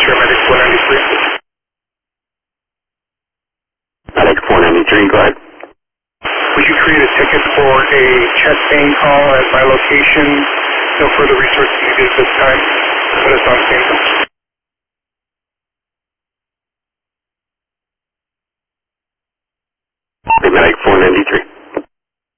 Paramedic 493. Medic 493, go ahead. Would you create a ticket for a chest pain call at my location? No further resources needed at this time. Put us on standby. Medic 493.